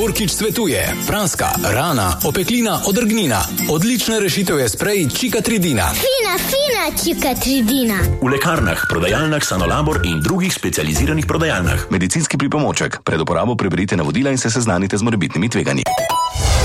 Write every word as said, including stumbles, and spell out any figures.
Gorkič svetuje. Praska, rana, opeklina, odrgnina. Odlična rešitev je sprej Cikatridina. Fina, fina Cikatridina. V lekarnah, prodajalnah Sanolabor in drugih specializiranih prodajalnah. Medicinski pripomoček. Pred uporabo preberite navodila in se seznanite z morebitnimi tveganji.